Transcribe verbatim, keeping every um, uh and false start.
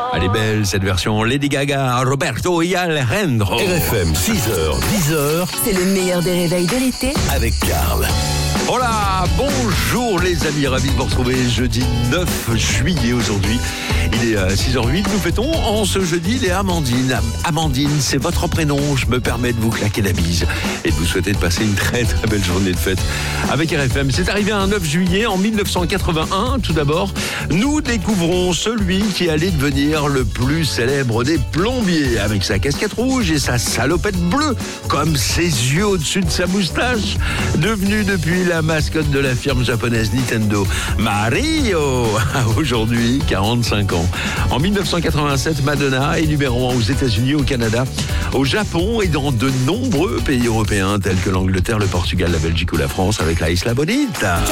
Elle est belle cette version. Lady Gaga, Roberto y Alejandro. R F M, six heures, dix heures. C'est le meilleur des réveils de l'été. Avec Karl. Hola, bonjour les amis, ravi de vous retrouver jeudi neuf juillet aujourd'hui. Il est euh, six heures huit, nous fêtons en ce jeudi les Amandine. Amandine, c'est votre prénom, je me permets de vous claquer la bise et de vous souhaiter de passer une très très belle journée de fête avec R F M. C'est arrivé un neuf juillet en mille neuf cent quatre-vingt-un, tout d'abord, nous découvrons celui qui allait devenir le plus célèbre des plombiers avec sa casquette rouge et sa salopette bleue, comme ses yeux au-dessus de sa moustache, devenu depuis la mascotte de la firme japonaise Nintendo, Mario, aujourd'hui quarante-cinq ans. En mille neuf cent quatre-vingt-sept, Madonna est numéro un aux États-Unis, au Canada, au Japon et dans de nombreux pays européens tels que l'Angleterre, le Portugal, la Belgique ou la France avec la Isla Bonita.